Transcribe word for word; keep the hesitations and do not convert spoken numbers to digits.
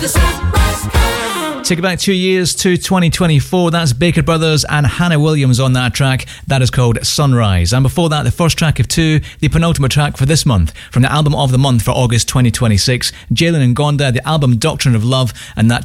Take it back two years to twenty twenty-four. That's Baker Brothers and Hannah Williams on that track. That is called Sunrise. And before that, the first track of two, the penultimate track for this month, from the album of the month for August twenty twenty-six, Jalen and Gonda, the album Doctrine of Love, and that